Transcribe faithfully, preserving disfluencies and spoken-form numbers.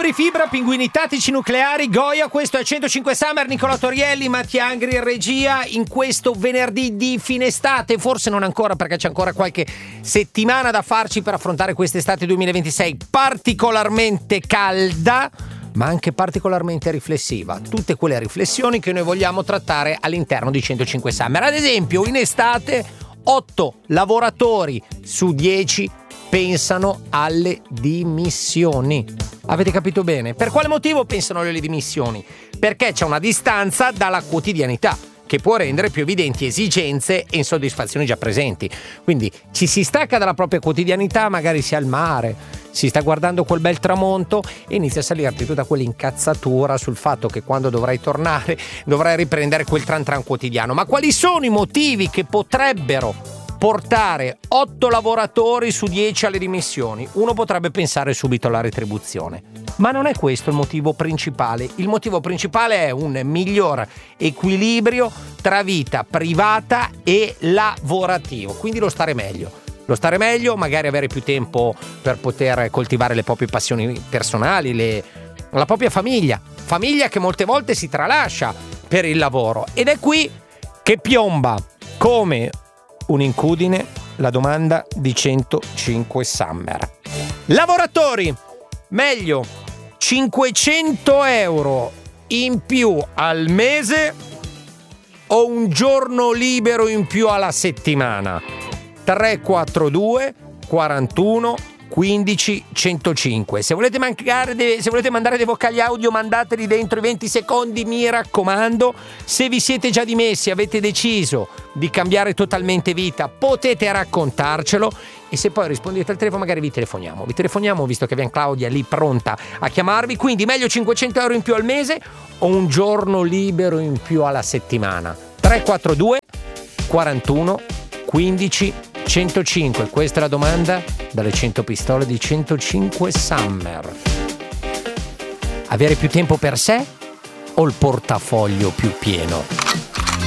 Fabri Fibra, Pinguini Tattici Nucleari, Goya. Questo è centocinque Summer. Nicola Torielli, Mattia Angri in regia in questo venerdì di fine estate. Forse non ancora, perché c'è ancora qualche settimana da farci per affrontare quest'estate duemilaventisei particolarmente calda, ma anche particolarmente riflessiva. Tutte quelle riflessioni che noi vogliamo trattare all'interno di centocinque Summer. Ad esempio, in estate otto lavoratori su dieci pensano alle dimissioni. Avete capito bene? Per quale motivo pensano alle dimissioni? Perché c'è una distanza dalla quotidianità che può rendere più evidenti esigenze e insoddisfazioni già presenti. Quindi ci si stacca dalla propria quotidianità, magari si è al mare, si sta guardando quel bel tramonto e inizia a salirti tutta quell'incazzatura sul fatto che quando dovrai tornare dovrai riprendere quel tran tran quotidiano. Ma quali sono i motivi che potrebbero portare otto lavoratori su dieci alle dimissioni? Uno potrebbe pensare subito alla retribuzione, ma non è questo il motivo principale. Il motivo principale è un miglior equilibrio tra vita privata e lavorativo, quindi lo stare meglio. Lo stare meglio, magari avere più tempo per poter coltivare le proprie passioni personali, le, la propria famiglia, famiglia che molte volte si tralascia per il lavoro. Ed è qui che piomba come un'incudine la domanda di centocinque Summer. Lavoratori, meglio cinquecento euro in più al mese o un giorno libero in più alla settimana? tre quattro due quarantuno quindici centocinque. Se volete mancare de- se volete mandare dei vocali audio, mandateli dentro i venti secondi, mi raccomando. Se vi siete già dimessi, avete deciso di cambiare totalmente vita, potete raccontarcelo, e se poi rispondete al telefono magari vi telefoniamo. Vi telefoniamo visto che abbiamo Claudia lì pronta a chiamarvi. Quindi meglio cinquecento euro in più al mese o un giorno libero in più alla settimana? tre quattro due quarantuno quindici centocinque. Questa è la domanda dalle cento pistole di centocinque Summer. Avere più tempo per sé o il portafoglio più pieno?